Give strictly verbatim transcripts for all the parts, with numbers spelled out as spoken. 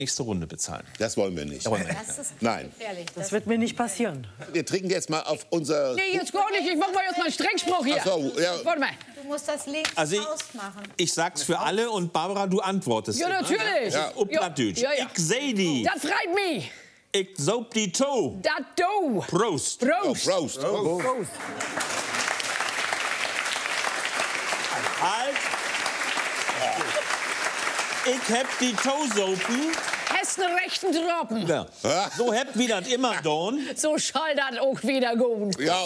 nächste Runde bezahlen. Das wollen wir nicht. Das ist Nein. gefährlich. Das, das wird mir nicht passieren. Wir trinken jetzt mal auf unser... Nee, jetzt gar nicht. Ich mach mal jetzt mal einen Streckspruch hier. Ach so, ja. Warte mal. Du musst das links Also ich, ausmachen. ich sag's für alle und Barbara, du antwortest. Ja, natürlich. Ja. Auf Plattdeutsch. Ja, ja. Ich seh die. Das freut mich. Ich soap die Toe. Das du. Prost. Prost. Oh, Prost. Oh. Prost. Halt. Ich hab die Toe-Sopen. Hast einen rechten Tropfen. Ja. So habt wie das immer don. So schall das auch wieder gut. Ja.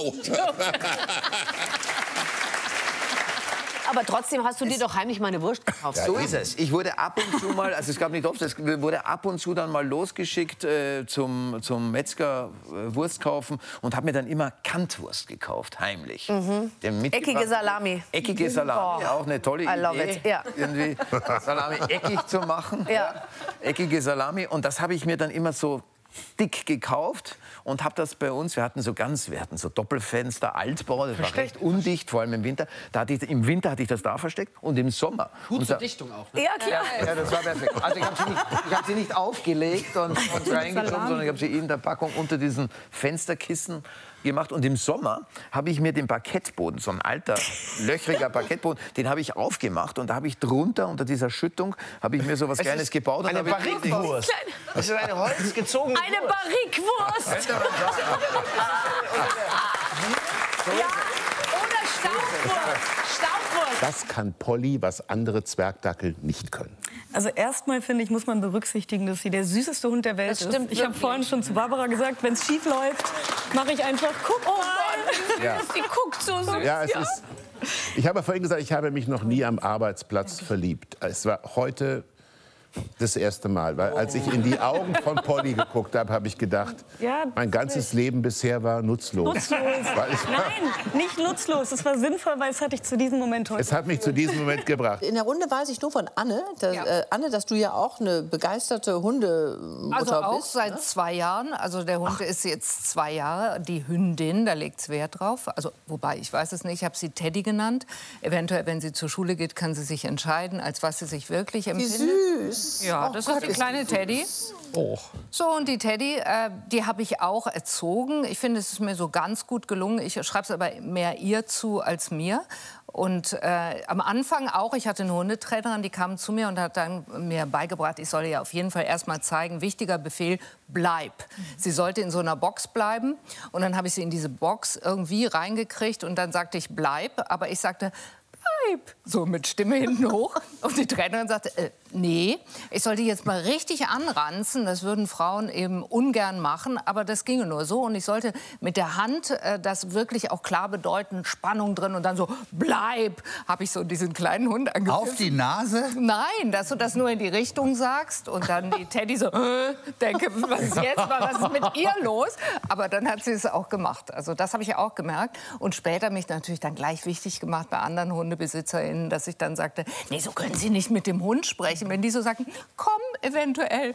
Aber trotzdem hast du dir doch heimlich mal eine Wurst gekauft. So ist es. Ich wurde ab und zu mal, also es gab nicht oft, es wurde ab und zu dann mal losgeschickt äh, zum, zum Metzger äh, Wurst kaufen und habe mir dann immer Kantwurst gekauft, heimlich. Mhm. Eckige Salami. Eckige Salami, Oh. auch eine tolle I love Idee, it. Ja. irgendwie Salami eckig zu machen. Ja. Eckige Salami und das habe ich mir dann immer so dick gekauft und habe das bei uns, wir hatten so ganz, wir hatten so Doppelfenster, Altbau, das war recht undicht, vor allem im Winter. Da hatte ich, im Winter hatte ich das da versteckt und im Sommer. Gut und zur da, Dichtung auch. Ne? Ja, klar. ja, das war perfekt. Also ich habe sie, hab sie nicht aufgelegt und, und reingeschoben, sondern ich habe sie in der Packung unter diesen Fensterkissen gemacht. Und im Sommer habe ich mir den Parkettboden, so ein alter, löchriger Parkettboden, den habe ich aufgemacht. Und da habe ich drunter, unter dieser Schüttung, habe ich mir so was Kleines gebaut. Eine Barrique-Wurst. Das ist eine holzgezogene Eine Barrique-Wurst. Ja, oder Staubwurst. Staubwurst. Das kann Polly, was andere Zwergdackel nicht können. Also erstmal, finde ich, muss man berücksichtigen, dass sie der süßeste Hund der Welt Das stimmt ist. Ich habe vorhin schon zu Barbara gesagt, wenn es schief läuft, mache ich einfach, guck mal. Ja. Die guckt so süß. Ja, es ist. Ich habe vorhin gesagt, ich habe mich noch nie am Arbeitsplatz verliebt. Es war heute das erste Mal, weil als ich in die Augen von Polly geguckt habe, habe ich gedacht, Ja, mein ganzes Leben bisher war nutzlos. Nutzlos. Weil ich, Nein, nicht nutzlos. Es war sinnvoll, weil es hat dich zu diesem Moment heute. es hat mich zu diesem Moment gebracht. In der Runde weiß ich nur von Anne, dass, Ja. äh, Anne, dass du ja auch eine begeisterte Hundemutter Also auch bist. seit ne? zwei Jahren. Also der Hund ist jetzt zwei Jahre. Die Hündin, da legt es Wert drauf. Also wobei, ich weiß es nicht, ich habe sie Teddy genannt. Eventuell, wenn sie zur Schule geht, kann sie sich entscheiden, als was sie sich wirklich Wie empfindet. süß. Ja, Oh das Gott, ist die kleine Teddy. Oh. So, und die Teddy, äh, die habe ich auch erzogen. Ich finde, es ist mir so ganz gut gelungen. Ich schreibe es aber mehr ihr zu als mir. Und äh, am Anfang auch, ich hatte eine Hundetrainerin, die kam zu mir und hat dann mir beigebracht, ich solle ja auf jeden Fall erst mal zeigen, wichtiger Befehl, bleib. Sie sollte in so einer Box bleiben. Und dann habe ich sie in diese Box irgendwie reingekriegt und dann sagte ich, bleib. Aber ich sagte, bleib. So mit Stimme hinten hoch. Und die Trainerin sagte, äh, nee, ich sollte jetzt mal richtig anranzen. Das würden Frauen eben ungern machen, aber das ginge nur so. Und ich sollte mit der Hand äh, das wirklich auch klar bedeuten, Spannung drin. Und dann so, bleib, habe ich so diesen kleinen Hund angepfiffen. Auf die Nase? Nein, dass du das nur in die Richtung sagst. Und dann die Teddy so, äh, denke, was ist jetzt, was ist mit ihr los? Aber dann hat sie es auch gemacht. Also das habe ich ja auch gemerkt. Und später mich natürlich dann gleich wichtig gemacht bei anderen HundebesitzerInnen, dass ich dann sagte, nee, so können Sie nicht mit dem Hund sprechen. Wenn die so sagen, komm, eventuell.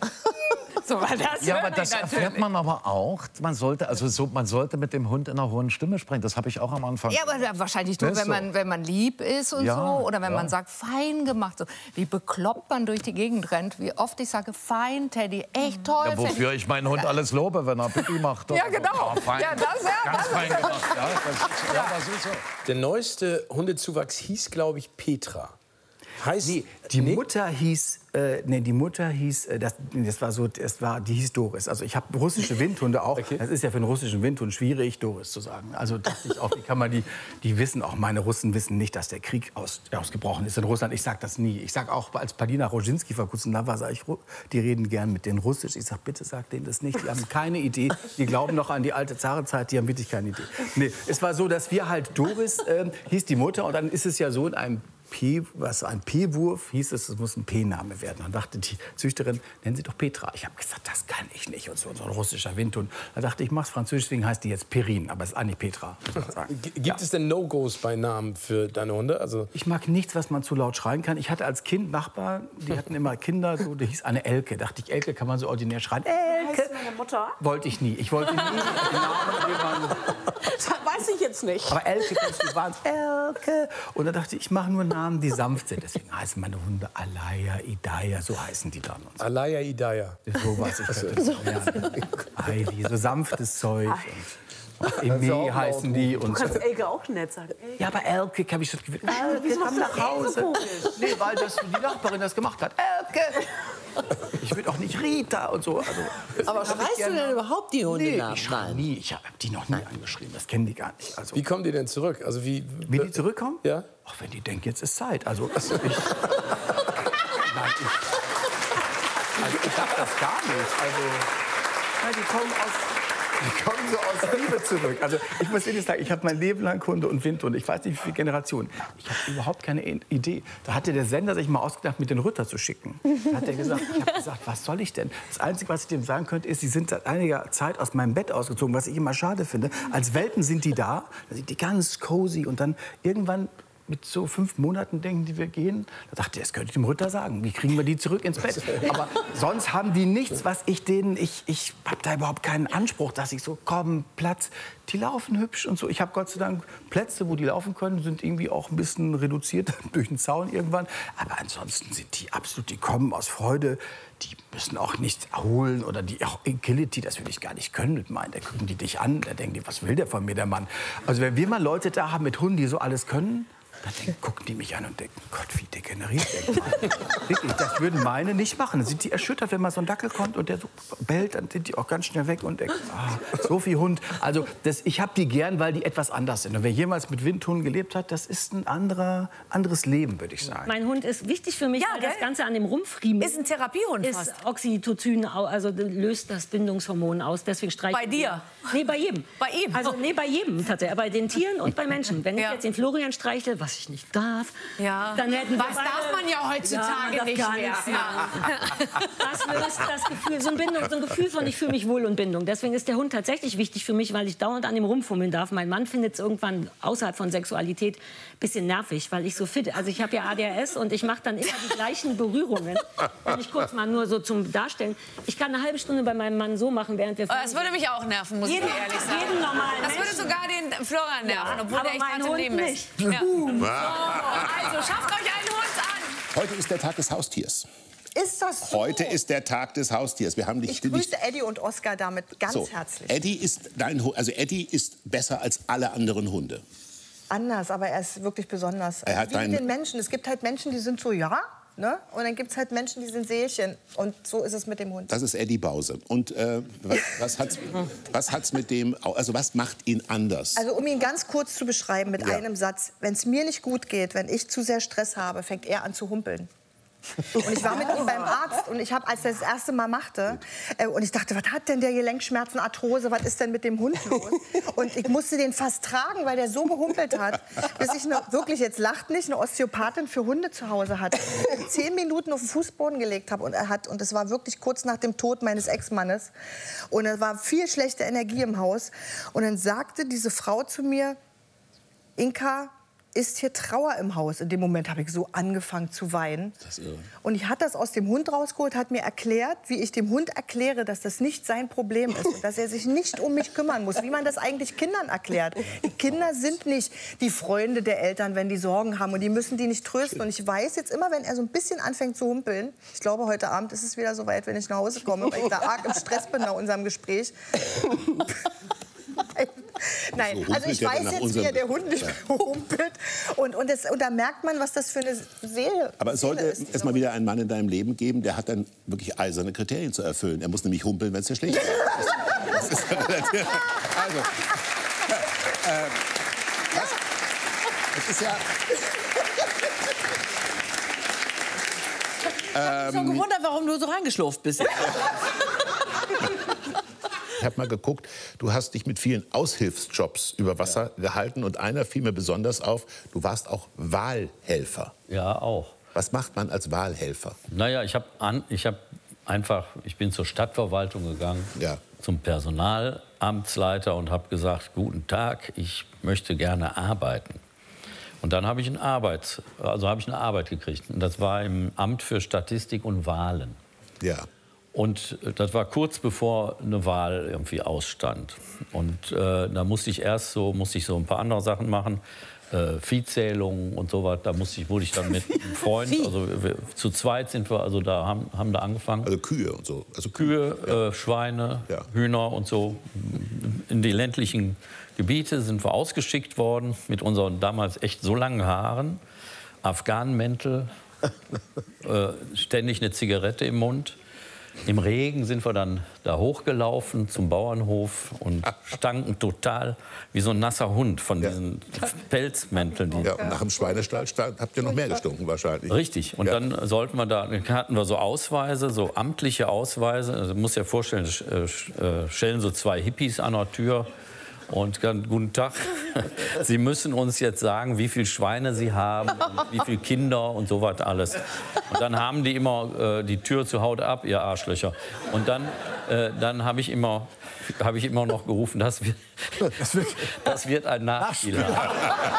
So war das. Ja, aber das erfährt man aber auch. Man sollte, also so, man sollte mit dem Hund in einer hohen Stimme sprechen. Das habe ich auch am Anfang. Ja, aber wahrscheinlich nur, Das ist wenn man, so. wenn man lieb ist und Ja, so. Oder wenn ja. man sagt, fein gemacht. So. Wie bekloppt man durch die Gegend rennt. Wie oft ich sage, fein, Teddy, echt toll. Ja, wofür ich meinen Hund alles lobe, wenn er Pipi macht. Ja, genau. Ja, fein. Ja, das, ja, Ganz das fein gemacht. Ja, das, ist- ja, das ist so. Der neueste Hundezuwachs hieß, glaube ich, Petra. Heißt, Die, die nee, Mutter hieß, äh, nee, die Mutter hieß, äh, das, das war so, das war, die hieß Doris. Also ich habe russische Windhunde auch. Okay. Das ist ja für einen russischen Windhund schwierig, Doris zu sagen. Also dachte ich auch, wie kann man die, die wissen auch, meine Russen wissen nicht, dass der Krieg aus, ausgebrochen ist in Russland. Ich sage das nie. Ich sage auch, als Palina Roginski vor kurzem da war, sage ich, die reden gern mit denen Russisch. Ich sage, bitte sag denen das nicht. Die haben keine Idee. Die glauben noch an die alte Zarenzeit. Die haben wirklich keine Idee. Nee, es war so, dass wir halt Doris äh, hieß die Mutter und dann ist es ja so in einem P, was ein P-Wurf hieß es, es muss ein P-Name werden. Dann dachte die Züchterin, nennen Sie doch Petra. Ich habe gesagt, das kann ich nicht. Und so, so ein russischer Windhund. Da dachte ich, ich mach's französisch, deswegen heißt die jetzt Perin, aber es ist eigentlich Petra. G- Gibt ja. es denn No-Gos bei Namen für deine Hunde? Also Ich mag nichts, was man zu laut schreien kann. Ich hatte als Kind Nachbarn, die hatten immer Kinder, so, die hieß eine Elke. Dachte ich, Elke kann man so ordinär schreien. Elke! Heißt meine Mutter? Wollte ich nie. Ich wollte nie den Namen jemanden. Das weiß ich jetzt nicht. Aber Elke, kannst du waren Elke. Und dann dachte ich, ich mache nur Namen. Namen, die sanft sind. Deswegen heißen meine Hunde Alaya, Idaya, so heißen die dann. So. Alaya, Idaya. So was ich könnte so Ivy, so sanftes Zeug. Eme heißen die. Du Und kannst so. Elke auch nett sagen. Elke. Ja, aber Elke, habe ich schon gewusst. Elke, wieso komm machst du nach Elke Hause. komisch? Nee, weil das die Nachbarin das gemacht hat. Elke! Ich will auch nicht Rita und so. Also, Aber schreist du denn überhaupt die Hunde Nee, nach? ich schreie nie. Ich habe die noch nie angeschrieben. Das kennen die gar nicht. Also, Wie kommen die denn zurück? Also wie, wie die zurückkommen? Ja. Ach, wenn die denken, jetzt ist Zeit. Also, also ich, Nein, ich, also ich hab das gar nicht. Also, nein, die kommen aus... Die kommen so aus Liebe zurück. Also ich muss ehrlich sagen, ich habe mein Leben lang Hunde und Windhunde. Ich weiß nicht, wie viele Generationen. Ich habe überhaupt keine Idee. Da hatte der Sender sich mal ausgedacht, mit den Rütter zu schicken. Da hat er gesagt, ich habe gesagt, was soll ich denn? Das Einzige, was ich dem sagen könnte, ist, sie sind seit einiger Zeit aus meinem Bett ausgezogen, was ich immer schade finde. Als Welpen sind die da, da sind die ganz cozy und dann irgendwann mit so fünf Monaten denken die, wir gehen. Da dachte ich, das könnte ich dem Ritter sagen. Wie kriegen wir die zurück ins Bett? Aber sonst haben die nichts, was ich denen... Ich, ich habe da überhaupt keinen Anspruch, dass ich so, komm, Platz. Die laufen hübsch und so. Ich habe Gott sei Dank Plätze, wo die laufen können, sind irgendwie auch ein bisschen reduziert durch den Zaun irgendwann. Aber ansonsten sind die absolut, die kommen aus Freude. Die müssen auch nichts holen oder die auch Agility, das will ich gar nicht können mit meinen. Da gucken die dich an, da denken die, was will der von mir, der Mann? Also wenn wir mal Leute da haben mit Hunden, die so alles können, dann denken, gucken die mich an und denken, Gott, wie degeneriert der Mann. Wirklich, das würden meine nicht machen. Dann sind die erschüttert, wenn mal so ein Dackel kommt und der so bellt, dann sind die auch ganz schnell weg und denken, ah, so viel Hund. Also das, ich habe die gern, weil die etwas anders sind. Und wer jemals mit Windhunden gelebt hat, das ist ein anderer, anderes Leben, würde ich sagen. Mein Hund ist wichtig für mich, Ja, weil gell? das Ganze an dem Rumpfriemen Ist ein Therapiehund ist fast. Oxytocin, au- also löst das Bindungshormon aus. Deswegen streiche Bei dir? Nee, bei jedem. Bei ihm? Also nee, bei jedem tatsächlich. Bei den Tieren und bei Menschen. Wenn ich Ja. jetzt den Florian streichle, was ich nicht darf, Ja. dann hätten wir Was beide- darf man ja heutzutage darf nicht gar mehr. nichts Das löst das Gefühl, so ein, Bindung, so ein Gefühl von, ich fühle mich wohl und Bindung. Deswegen ist der Hund tatsächlich wichtig für mich, weil ich dauernd an ihm rumfummeln darf. Mein Mann findet es irgendwann außerhalb von Sexualität ein bisschen nervig, weil ich so fit. Also ich habe ja A D H S und ich mache dann immer die gleichen Berührungen. Wenn ich kurz mal nur so zum Darstellen. Ich kann eine halbe Stunde bei meinem Mann so machen, während wir... Oh, das würde mich auch nerven, muss Jeden- ich ehrlich sagen. jeden normalen Das würde Menschen. sogar den Florian nerven, Ja, obwohl aber der echt mein hart im Hund Leben nicht. ist. Ja. So, also schafft euch einen Hund an. Heute ist der Tag des Haustiers. Ist das so? Heute ist der Tag des Haustiers. Wir haben dich Ich grüße Eddie und Oskar damit ganz so, herzlich. Eddie ist dein Hu- also Eddie ist besser als alle anderen Hunde. Anders, aber er ist wirklich besonders. Er hat Wie mit deinen- den Menschen. Es gibt halt Menschen, die sind so, ja, ne? Und dann gibt es halt Menschen, die sind Seelchen. Und so ist es mit dem Hund. Das ist Eddie Bause. Und äh, was, was hat's, was hat's mit dem, au- also was macht ihn anders? Also um ihn ganz kurz zu beschreiben mit Ja. einem Satz. Wenn es mir nicht gut geht, wenn ich zu sehr Stress habe, fängt er an zu humpeln. Und ich war mit ihm beim Arzt und ich habe, als er das erste Mal machte, äh, und ich dachte, was hat denn der Gelenkschmerzen, Arthrose, was ist denn mit dem Hund los? Und ich musste den fast tragen, weil der so gehumpelt hat, bis ich eine, wirklich, jetzt lacht nicht, eine Osteopathin für Hunde zu Hause hatte. Und zehn Minuten auf den Fußboden gelegt habe und er hat, und das war wirklich kurz nach dem Tod meines Ex-Mannes. Und es war viel schlechte Energie im Haus. Und dann sagte diese Frau zu mir, Inka, ist hier Trauer im Haus? In dem Moment habe ich so angefangen zu weinen. Das ist irre. Und ich hatte das aus dem Hund rausgeholt, hat mir erklärt, wie ich dem Hund erkläre, dass das nicht sein Problem ist und dass er sich nicht um mich kümmern muss, wie man das eigentlich Kindern erklärt. Die Kinder sind nicht die Freunde der Eltern, wenn die Sorgen haben und die müssen die nicht trösten. Und ich weiß jetzt immer, wenn er so ein bisschen anfängt zu humpeln, ich glaube, heute Abend ist es wieder so weit, wenn ich nach Hause komme, weil ich da arg im Stress bin nach unserem Gespräch. Nein, So also ich humpelt der weiß denn nach jetzt, wie unserem- er der Hund nicht humpelt. Und, und, das, und da merkt man, was das für eine Seele, Aber es Seele sollte ist. erst mal wieder einen Mann in deinem Leben geben, der hat dann wirklich eiserne Kriterien zu erfüllen. Er muss nämlich humpeln, wenn es dir schlecht geht. Das ist relativ. Also, äh, was, es ist ja. Ähm, Ähm, Ich habe mich schon gewundert, warum du so reingeschlurft bist. Ich habe mal geguckt, du hast dich mit vielen Aushilfsjobs über Wasser gehalten und einer fiel mir besonders auf, du warst auch Wahlhelfer. Ja, auch. Was macht man als Wahlhelfer? Naja, ich habe ich hab einfach, ich bin zur Stadtverwaltung gegangen, ja. zum Personalamtsleiter und habe gesagt, guten Tag, ich möchte gerne arbeiten. Und dann habe ich, eine Arbeit, also habe ich eine Arbeit gekriegt. Und das war im Amt für Statistik und Wahlen. Ja. Und das war kurz bevor eine Wahl irgendwie ausstand. Und äh, da musste ich erst so, musste ich so ein paar andere Sachen machen. äh, Viehzählung und so was. Da musste ich, wurde ich dann mit einem Freund, also wir, zu zweit sind wir, also da haben, haben da angefangen. Also Kühe und so. Also Kühe, äh, Schweine, Ja. Hühner und so. In die ländlichen Gebiete sind wir ausgeschickt worden mit unseren damals echt so langen Haaren, Afghanenmäntel, äh, ständig eine Zigarette im Mund. Im Regen sind wir dann da hochgelaufen zum Bauernhof und stanken total wie so ein nasser Hund von diesen Pelzmänteln. Die Ja, und nach dem Schweinestall stand, habt ihr noch mehr gestunken wahrscheinlich. Richtig. Und Ja. dann sollten wir da, dann hatten wir so Ausweise, so amtliche Ausweise. Also, du musst dir vorstellen, äh, äh, stellen so zwei Hippies an der Tür. Und dann, guten Tag, Sie müssen uns jetzt sagen, wie viele Schweine Sie haben, und wie viele Kinder und so was alles. Und dann haben die immer äh, die Tür zu Haut ab, ihr Arschlöcher. Und dann, äh, dann habe ich, immer, hab ich immer noch gerufen, das wird, das wird, das wird ein Nachspiel haben.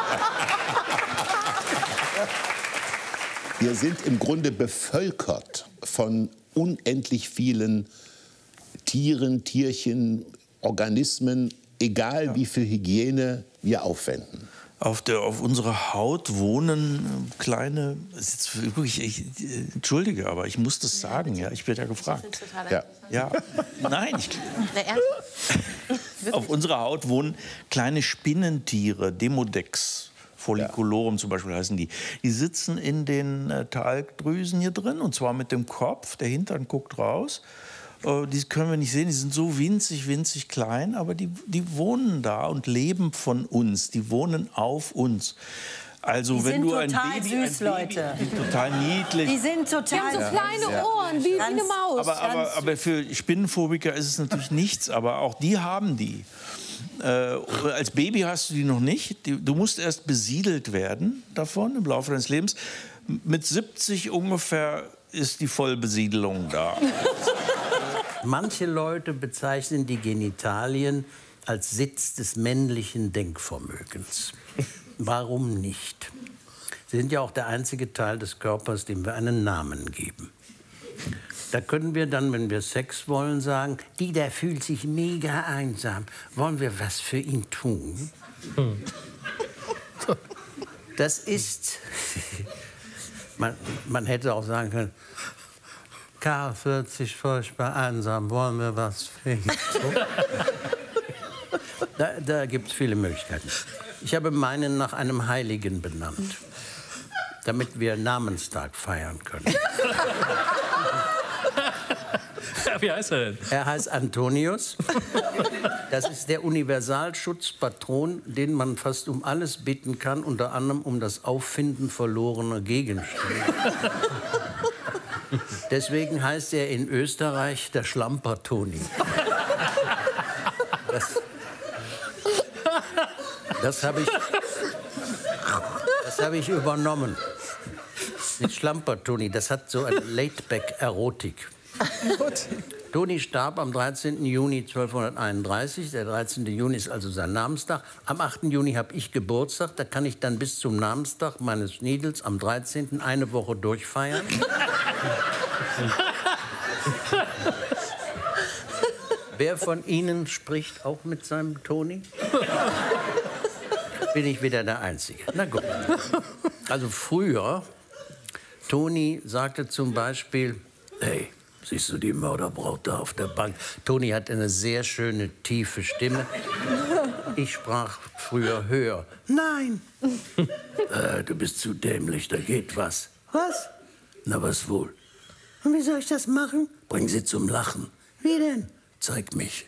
Wir sind im Grunde bevölkert von unendlich vielen Tieren, Tierchen, Organismen, egal wie viel Hygiene wir aufwenden. Auf, der, auf unserer Haut wohnen äh, kleine, das ist jetzt wirklich, ich, äh, entschuldige, aber ich muss das sagen, ja, ich werde ja gefragt. Ja. Ja, nein, ich, auf unserer Haut wohnen kleine Spinnentiere, Demodex folliculorum zum Beispiel heißen die. Die sitzen in den äh, Talgdrüsen hier drin, und zwar mit dem Kopf, der Hintern guckt raus. Die können wir nicht sehen, die sind so winzig, winzig klein, aber die, die wohnen da und leben von uns, die wohnen auf uns. Also Die wenn sind du ein total Baby, süß, ein Baby, Leute. die sind total niedlich. Die sind total... Die haben so kleine Ja. Ohren, wie, wie eine Maus. Aber, aber, aber für Spinnenphobiker ist es natürlich nichts, aber auch die haben die. Äh, als Baby hast du die noch nicht. Die, du musst erst besiedelt werden davon im Laufe deines Lebens. Mit siebzig ungefähr ist die Vollbesiedelung da. Manche Leute bezeichnen die Genitalien als Sitz des männlichen Denkvermögens. Warum nicht? Sie sind ja auch der einzige Teil des Körpers, dem wir einen Namen geben. Da können wir dann, wenn wir Sex wollen, sagen, die, der fühlt sich mega einsam. Wollen wir was für ihn tun? Das ist... Man, man hätte auch sagen können, Karl fühlt sich furchtbar einsam, wollen wir was für ihn tun? Da, da gibt es viele Möglichkeiten. Ich habe meinen nach einem Heiligen benannt, damit wir Namenstag feiern können. Wie heißt er denn? Er heißt Antonius. Das ist der Universalschutzpatron, den man fast um alles bitten kann, unter anderem um das Auffinden verlorener Gegenstände. Deswegen heißt er in Österreich der Schlampertoni. Das, das habe ich, das habe ich übernommen. Mit Schlampertoni, das hat so eine Laidback-Erotik. Toni starb am dreizehnten Juni zwölfhunderteinunddreißig. Der dreizehnte Juni ist also sein Namenstag. Am achten Juni habe ich Geburtstag. Da kann ich dann bis zum Namenstag meines Schniedels am dreizehnten eine Woche durchfeiern. Wer von Ihnen spricht auch mit seinem Toni? Bin ich wieder der Einzige. Na gut. Also früher, Toni sagte zum Beispiel, hey, siehst du die Mörderbraut da auf der Bank? Toni hat eine sehr schöne, tiefe Stimme. Ich sprach früher höher. Nein. äh, du bist zu dämlich, da geht was. Was? Na, was wohl? Und wie soll ich das machen? Bring sie zum Lachen. Wie denn? Zeig mich.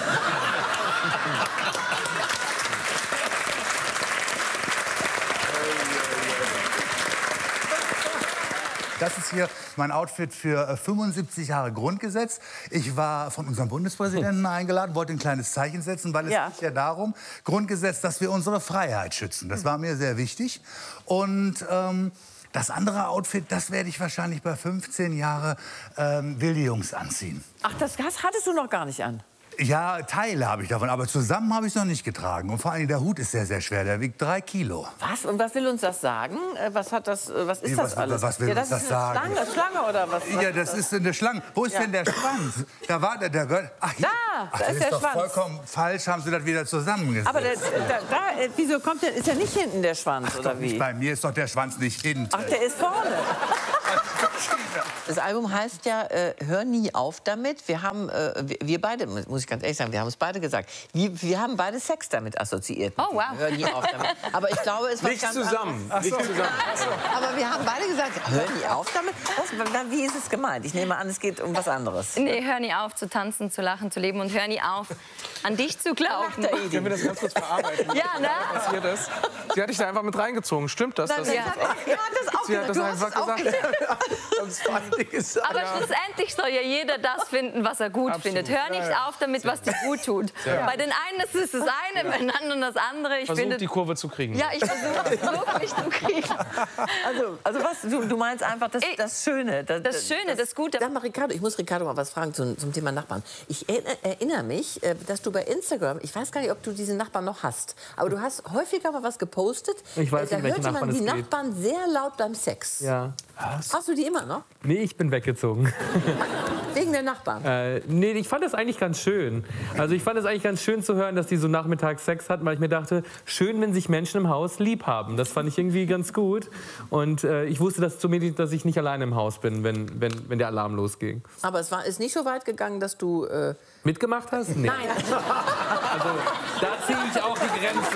Das ist hier mein Outfit für fünfundsiebzig Jahre Grundgesetz. Ich war von unserem Bundespräsidenten eingeladen, wollte ein kleines Zeichen setzen, weil es Ja. geht ja darum, Grundgesetz, dass wir unsere Freiheit schützen. Das war mir sehr wichtig. Und ähm, das andere Outfit, das werde ich wahrscheinlich bei fünfzehn Jahre ähm, wilde Jungs anziehen. Ach, das hattest du noch gar nicht an. Ja, Teile habe ich davon, aber zusammen habe ich es noch nicht getragen. Und vor allem der Hut ist sehr, sehr schwer, der wiegt drei Kilo. Was? Und was will uns das sagen? Äh, Was hat das? äh, Was ist Wie, das was- alles? was will ja, uns das ist sagen? eine Schlange, Schlange oder was? was Ja, das ist eine Schlange. Wo ist Ja. denn der Schwanz? Da war der, der Gott. Ach, hier. Da, Ach, da das ist der doch Schwanz. vollkommen falsch, haben Sie das wieder zusammengesetzt. Aber der, da, da, äh, wieso kommt der? Ist ja nicht hinten der Schwanz Ach, oder doch wie? nicht bei mir ist doch der Schwanz nicht hinten. Ach, der ist vorne. Das Album heißt ja äh, Hör nie auf damit. Wir haben, äh, wir, wir beide, muss ich ganz ehrlich sagen, wir haben es beide gesagt. Wir, wir haben beide Sex damit assoziiert. Oh, wow. Hör nie auf damit. Aber ich glaube, es war Nicht ganz zusammen. anders. Nicht zusammen. Aber wir haben beide gesagt, hör nie auf damit. Was, wie ist es gemeint? Ich nehme an, es geht um was anderes. Nee, hör nie auf zu tanzen, zu lachen, zu leben und hör nie auf, an dich zu glauben. Können wir das ganz kurz verarbeiten? Ja, ne? Was passiert ist? Sie hat dich da einfach mit reingezogen. Stimmt das? Nein, das sie hat, ja, das auch Sie hat das du hast einfach es auch gesagt. gesagt. Aber schlussendlich soll ja jeder das finden, was er gut Absolut. findet. Hör nicht Ja, ja. auf damit, was dir gut tut. Ja. Bei den einen ist es das eine, bei den anderen das andere. Ich Versuch, finde, die Kurve zu kriegen. ja, ich versuche es wirklich zu kriegen. Also, also was, du, du meinst einfach das, das Schöne. Das, Das Schöne, das Gute. Sag mal, Ricardo, ich muss Ricardo mal was fragen zum, zum Thema Nachbarn. Ich erinner- erinnere mich, äh, dass du bei Instagram, ich weiß gar nicht, ob du diesen Nachbarn noch hast, aber du hast häufiger mal was gepostet. Ich weiß da nicht, welchen hörte man Nachbarn die es geht. Nachbarn sehr laut beim Sex. Ja. Hast du die immer noch? Nee, ich bin weggezogen. Wegen der Nachbarn? Äh, nee, ich fand das eigentlich ganz schön. Also ich fand es eigentlich ganz schön zu hören, dass die so nachmittags Sex hatten, weil ich mir dachte, schön, wenn sich Menschen im Haus lieb haben. Das fand ich irgendwie ganz gut. Und äh, ich wusste dass zumindest, dass ich nicht alleine im Haus bin, wenn, wenn, wenn der Alarm losging. Aber es war, ist nicht so weit gegangen, dass du... Äh Mitgemacht hast? Nee. Nein. Also da ziehe ich auch die Grenze.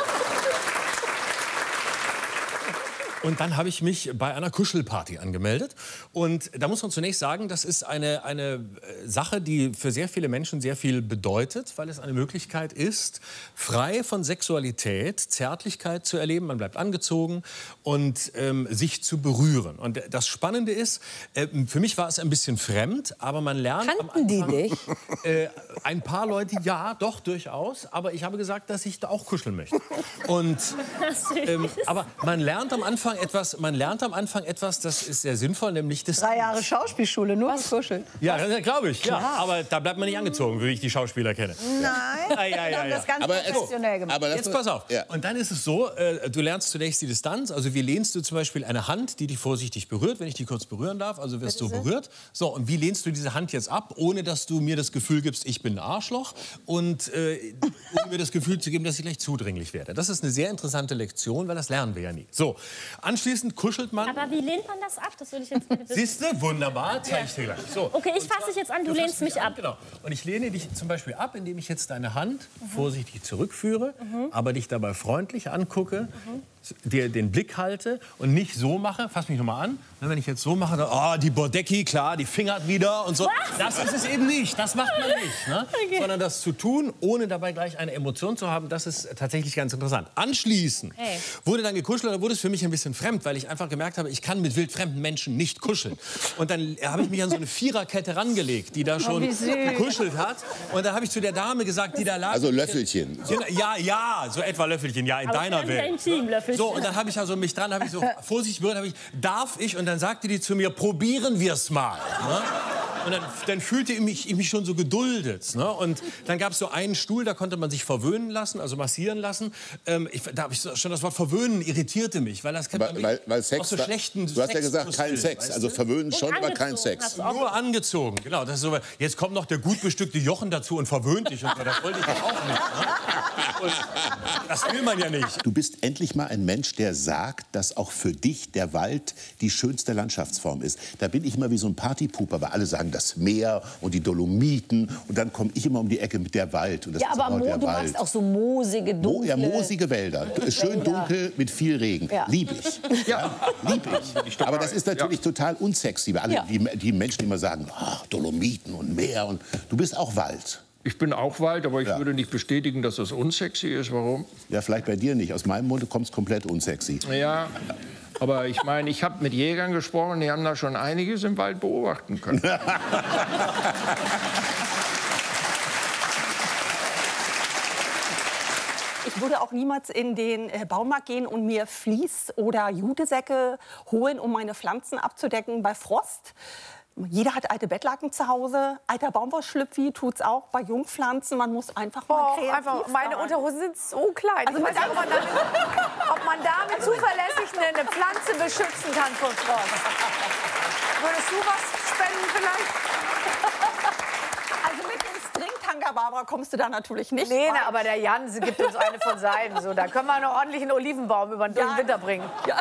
Und dann habe ich mich bei einer Kuschelparty angemeldet. Und da muss man zunächst sagen, das ist eine, eine Sache, die für sehr viele Menschen sehr viel bedeutet, weil es eine Möglichkeit ist, frei von Sexualität, Zärtlichkeit zu erleben. Man bleibt angezogen und ähm, sich zu berühren. Und das Spannende ist, äh, für mich war es ein bisschen fremd, aber man lernt... Kannten die dich? Äh, ein paar Leute, ja, doch, durchaus. Aber ich habe gesagt, dass ich da auch kuscheln möchte. Und, ähm, aber man lernt am Anfang etwas, man lernt am Anfang etwas, das ist sehr sinnvoll, nämlich das... Drei Jahre Schauspielschule, nur was kuscheln. Ja, glaube ich, ja. Klar. Aber da bleibt man nicht angezogen, wie ich die Schauspieler kenne. Nein, Ja, ja, ja, wir haben ja. das ganz Aber professionell gemacht. Aber jetzt pass auf. Und dann ist es so, äh, du lernst zunächst die Distanz. Also wie lehnst du zum Beispiel eine Hand, die dich vorsichtig berührt, wenn ich die kurz berühren darf? Also wirst Bitte du sehr. berührt. So, und wie lehnst du diese Hand jetzt ab, ohne dass du mir das Gefühl gibst, ich bin ein Arschloch und äh, ohne mir das Gefühl zu geben, dass ich gleich zudringlich werde. Das ist eine sehr interessante Lektion, weil das lernen wir ja nie. So, anschließend kuschelt man. Aber wie lehnt man das ab? Das würde ich jetzt bitte wissen. Siehst du? Wunderbar, zeig ich dir gleich. So. Okay, ich fasse dich jetzt an, du fasst lehnst mich ab. Genau. Und ich lehne dich zum Beispiel ab, indem ich jetzt deine Hand vorsichtig zurückführe, Mhm. aber dich dabei freundlich angucke, dir den Blick halte und nicht so mache, fass mich noch mal an, wenn ich jetzt so mache, dann, oh, die Bordecki, klar, die fingert wieder und so. Was? Das ist es eben nicht, das macht man nicht. Ne? Okay. Sondern das zu tun, ohne dabei gleich eine Emotion zu haben, das ist tatsächlich ganz interessant. Anschließend Hey. wurde dann gekuschelt, da wurde es für mich ein bisschen fremd, weil ich einfach gemerkt habe, ich kann mit wildfremden Menschen nicht kuscheln. Und dann habe ich mich an so eine Viererkette rangelegt, die da schon wie süß. gekuschelt hat. Und da habe ich zu der Dame gesagt, die da lag... Also Löffelchen. Ja, ja, so etwa Löffelchen, ja, in Aber deiner sehr Welt. intim, Löffelchen. So, und dann habe ich also mich dran, habe ich so vorsichtig berührt, habe ich, darf ich? Und dann sagte die zu mir, probieren wir es mal. Ne? Und dann, dann fühlte ich mich, ich mich schon so geduldet. Ne? Und dann gab es so einen Stuhl, da konnte man sich verwöhnen lassen, also massieren lassen. Ähm, ich, da habe ich so, schon das Wort verwöhnen irritierte mich, weil das kennt man Weil, weil, weil Sex, aus so war- schlechten du hast ja gesagt, Sex- kein Sex. weißt Also du? verwöhnen schon, aber kein Sex. Nur angezogen, genau. Das ist so, jetzt kommt noch der gut bestückte Jochen dazu und verwöhnt dich. Und so. Das wollte ich ja auch nicht. Ne? Und das will man ja nicht. Du bist endlich mal ein Mensch, der sagt, dass auch für dich der Wald die schönste Landschaftsform ist. Da bin ich immer wie so ein Partypuper, weil alle sagen das Meer und die Dolomiten. Und dann komme ich immer um die Ecke mit der Wald. Und das Ja, ist aber auch Mo, der du Wald. magst auch so moosige, Mo dunkle... ja, moosige Wälder. Schön Wälder. dunkel mit viel Regen. Ja. Lieb ich. Ja, lieb ich. Aber das ist natürlich total unsexy. Weil alle, Ja. die, die Menschen, die immer sagen, ach, Dolomiten und Meer. Und du bist auch Wald. Ich bin auch Wald, aber ich würde nicht bestätigen, dass das unsexy ist. Warum? Ja, vielleicht bei dir nicht. Aus meinem Munde kommt es komplett unsexy. Ja, aber ich meine, ich habe mit Jägern gesprochen, die haben da schon einiges im Wald beobachten können. Ich würde auch niemals in den äh, Baumarkt gehen und mir Vlies- oder Jutesäcke holen, um meine Pflanzen abzudecken bei Frost. Jeder hat alte Bettlaken zu Hause. Alter Baumwollschlüpfi tut's auch bei Jungpflanzen. Man muss einfach mal Boah, kreativ einfach, meine sein. Unterhosen sind so klein. Also Ich mit weiß nicht, ob, man damit, ob man damit zuverlässig eine, eine Pflanze beschützen kann vor Frost. Würdest du was spenden vielleicht? Also mit dem Stringtanga, Barbara, kommst du da natürlich nicht Nee, weit. na, aber der Jan gibt uns eine von seinen. So, da können wir noch ordentlich einen Olivenbaum über den Ja. Winter bringen. Ja.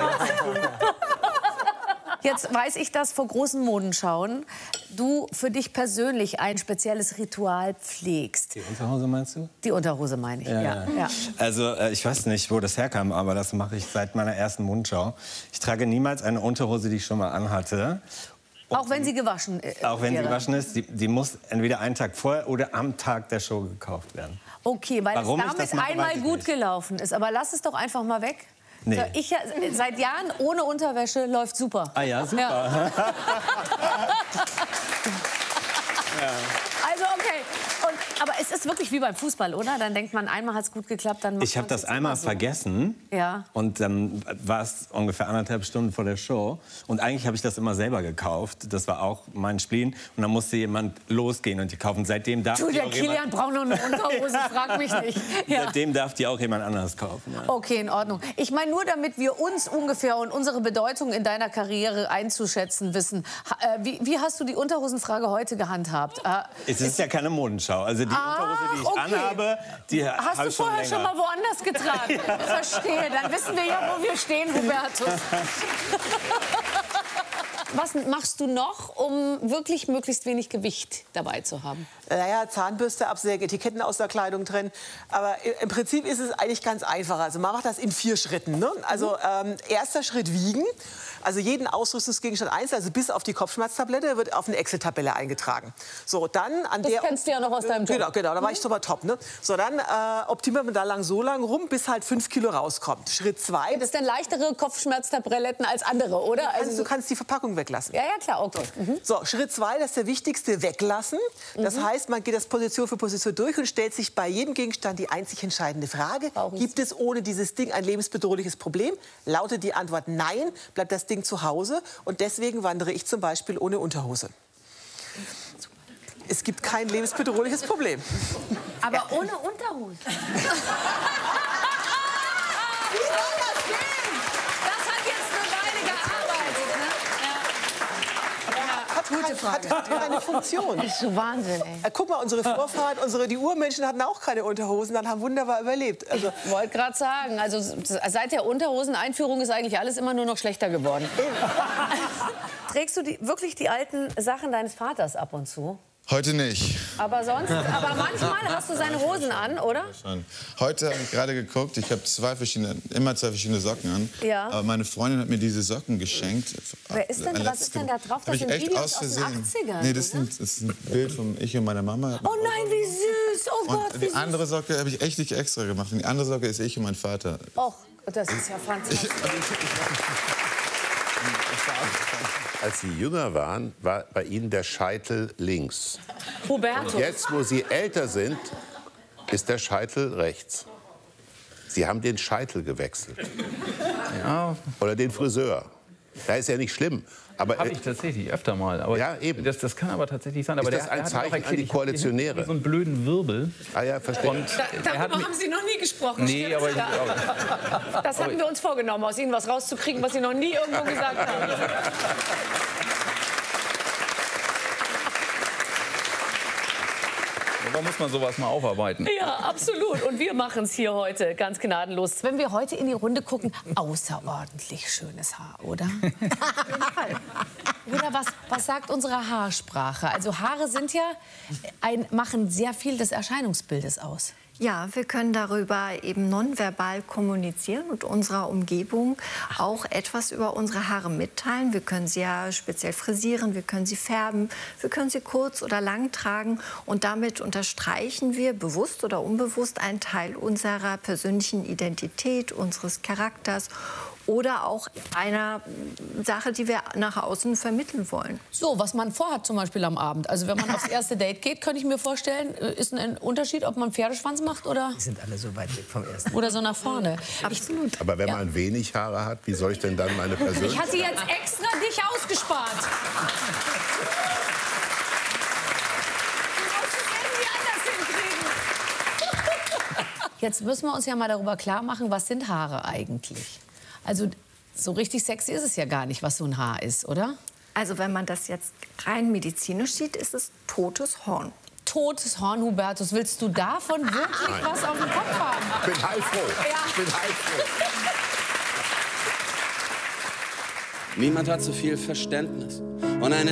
Jetzt weiß ich, dass vor großen Modenschauen du für dich persönlich ein spezielles Ritual pflegst. Die Unterhose meinst du? Die Unterhose meine ich, ja. ja. ja. Also äh, ich weiß nicht, wo das herkam, aber das mache ich seit meiner ersten Modenschau. Ich trage niemals eine Unterhose, die ich schon mal anhatte. Auch wenn sie gewaschen äh, Auch wenn wäre. sie gewaschen ist, die, die muss entweder einen Tag vorher oder am Tag der Show gekauft werden. Okay, weil Warum es ich damit das mache, einmal weiß ich gut nicht. gelaufen ist. Aber lass es doch einfach mal weg. Nee. So, ich ja, seit Jahren ohne Unterwäsche läuft super. Ah ja, super. Ja. Also okay. Und, aber es ist wirklich wie beim Fußball, oder? Dann denkt man, einmal hat es gut geklappt, dann macht Ich habe man das es einmal immer so. vergessen. Ja. Und dann war es ungefähr anderthalb Stunden vor der Show. Und eigentlich habe ich das immer selber gekauft. Das war auch mein Spleen. Und dann musste jemand losgehen und die kaufen. Seitdem darf Du, die der auch Kilian jemand, braucht noch eine Unterhose, frag mich nicht. Ja. Seitdem darf die auch jemand anders kaufen. Ja. Okay, in Ordnung. Ich meine nur, damit wir uns ungefähr und unsere Bedeutung in deiner Karriere einzuschätzen wissen. Ha, äh, wie, wie hast du die Unterhosenfrage heute gehandhabt? Äh, Es ist ja keine Modenschau. Also die Ach, Unterhose, die ich okay. anhabe, die Hast habe du ich schon vorher länger. schon mal woanders getragen? Ja. Verstehe, dann wissen wir ja, wo wir stehen, Hubertus. Was machst du noch, um wirklich möglichst wenig Gewicht dabei zu haben? Naja, Zahnbürste absägen, Etiketten aus der Kleidung trennen. Aber im Prinzip ist es eigentlich ganz einfach. Also man macht das in vier Schritten. Ne? Also ähm, erster Schritt wiegen. Also jeden Ausrüstungsgegenstand einzeln, also bis auf die Kopfschmerztablette, wird auf eine Excel-Tabelle eingetragen. So, dann an Das der kennst du ja noch aus deinem Job. Genau, genau, da war ich super top. Ne? So, dann äh, optimiert man da lang so lang rum, bis halt fünf Kilo rauskommt. Schritt zwei. Gibt es denn leichtere Kopfschmerztabletten als andere, oder? Du kannst, Also, du kannst die Verpackung weglassen. ja, ja, klar, okay. Mhm. So, Schritt zwei, das ist der wichtigste, weglassen. Das Mhm. heißt, man geht das Position für Position durch und stellt sich bei jedem Gegenstand die einzig entscheidende Frage. Gibt es ohne dieses Ding ein lebensbedrohliches Problem? Lautet die Antwort nein, bleibt das Ding zu Hause. Und deswegen wandere ich zum Beispiel ohne Unterhose. Es gibt kein lebensbedrohliches Problem. Aber ohne Unterhose. Das hat jetzt eine Weile gearbeitet, ne? Hat, Gute hat, Frage. hat, hat keine Funktion. Das ist so Wahnsinn, ey. Äh, Guck mal, unsere Vorfahren, unsere, die Urmenschen hatten auch keine Unterhosen, dann haben wunderbar überlebt. Also, Ich wollte gerade sagen, also seit der Unterhoseneinführung ist eigentlich alles immer nur noch schlechter geworden. Trägst du die, wirklich die alten Sachen deines Vaters ab und zu? Heute nicht. Aber sonst, aber manchmal hast du seine Hosen an, oder? Schon. Heute habe ich gerade geguckt, ich habe zwei verschiedene, immer zwei verschiedene Socken an. Ja. Aber meine Freundin hat mir diese Socken geschenkt. Wer ist denn, Ein was ist denn da drauf? Hab Das ich sind echt Videos aus aus den Versehen. achtzigern, Nee, das ist, oder? ein, das ist ein Bild von ich und meiner Mama. Oh nein, wie süß! Oh Gott, Und wie die süß! andere Socke habe ich echt nicht extra gemacht. Und die andere Socke ist ich und mein Vater. Och, das ist ja fantastisch. Als Sie jünger waren, war bei Ihnen der Scheitel links. Hubertus. Und jetzt, wo Sie älter sind, ist der Scheitel rechts. Sie haben den Scheitel gewechselt. Ja. Oder den Friseur. Da ist ja nicht schlimm. Aber Habe ich tatsächlich öfter mal. Aber ja, eben. Das, das kann aber tatsächlich sein. Aber Ist das der, ein der hat Zeichen auch erklärt, an die ich hab hier Koalitionäre? hinten So einen blöden Wirbel. Ah ja, verstehe. Und Da, er hat darüber mich- haben Sie noch nie gesprochen. Nee, stimmt's? aber ich- Ja. Das hatten wir uns vorgenommen, aus Ihnen was rauszukriegen, was Sie noch nie irgendwo gesagt haben. Da muss man sowas mal aufarbeiten. Ja, absolut. Und wir machen es hier heute ganz gnadenlos. Wenn wir heute in die Runde gucken, außerordentlich schönes Haar, oder? Oder was, was sagt unsere Haarsprache? Also Haare sind ja ein, machen sehr viel des Erscheinungsbildes aus. Ja, wir können darüber eben nonverbal kommunizieren und unserer Umgebung auch etwas über unsere Haare mitteilen. Wir können sie ja speziell frisieren, wir können sie färben, wir können sie kurz oder lang tragen und damit unterstreichen wir bewusst oder unbewusst einen Teil unserer persönlichen Identität, unseres Charakters oder auch einer Sache, die wir nach außen vermitteln wollen. So, was man vorhat zum Beispiel am Abend. Also wenn man aufs erste Date geht, könnte ich mir vorstellen, ist ein Unterschied, ob man Pferdeschwanz macht oder... Die sind alle so weit weg vom ersten. Oder so nach vorne. Absolut. Aber wenn Ja. man wenig Haare hat, wie soll ich denn dann meine Persönlichkeit... Ich hatte jetzt extra dich ausgespart. Jetzt müssen wir uns ja mal darüber klar machen, was sind Haare eigentlich? Also so richtig sexy ist es ja gar nicht, was so ein Haar ist, oder? Also wenn man das jetzt rein medizinisch sieht, ist es totes Horn. Totes Horn, Hubertus. Willst du davon wirklich Nein. was auf dem Kopf haben? Ich bin heilfroh. Ja. Ich bin heilfroh. Niemand hat so viel Verständnis und eine